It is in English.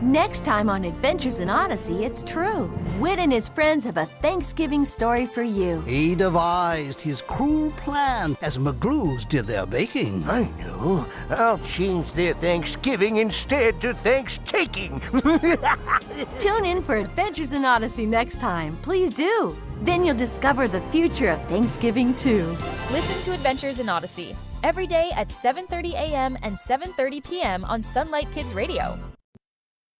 Next time on Adventures in Odyssey, it's true. Wit and his friends have a Thanksgiving story for you. He devised his cruel plan as McGlues did their baking. I know. I'll change their Thanksgiving instead to Thanks-taking. Tune in for Adventures in Odyssey next time. Please do. Then you'll discover the future of Thanksgiving too. Listen to Adventures in Odyssey every day at 7:30 a.m. and 7:30 p.m. on Sunlight Kids Radio.